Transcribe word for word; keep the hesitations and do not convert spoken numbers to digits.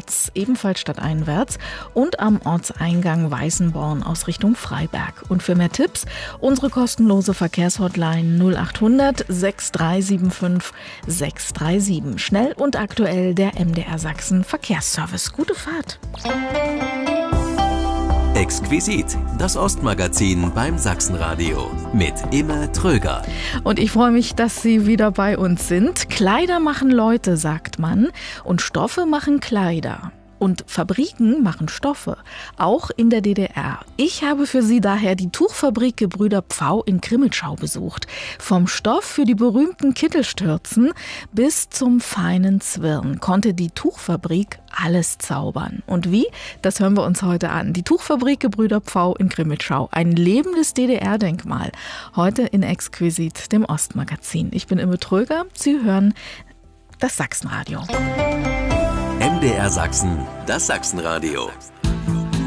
Platz, ebenfalls stadteinwärts, und am Ortseingang Weißenborn aus Richtung Freiberg. Und für mehr Tipps unsere kostenlose Verkehrshotline null acht hundert sechs drei sieben fünf sechs drei sieben. Schnell und aktuell der M D R Sachsen Verkehrsservice. Gute Fahrt! Exquisit, das Ostmagazin beim Sachsenradio mit Imme Tröger. Und ich freue mich, dass Sie wieder bei uns sind. Kleider machen Leute, sagt man, und Stoffe machen Kleider. Und Fabriken machen Stoffe, auch in der D D R. Ich habe für Sie daher die Tuchfabrik Gebrüder Pfau in Crimmitschau besucht. Vom Stoff für die berühmten Kittelstürzen bis zum feinen Zwirn konnte die Tuchfabrik alles zaubern. Und wie? Das hören wir uns heute an. Die Tuchfabrik Gebrüder Pfau in Crimmitschau, ein lebendes D D R-Denkmal. Heute in Exquisit, dem Ostmagazin. Ich bin Imme Tröger, Sie hören das Sachsenradio. M D R Sachsen, das Sachsenradio.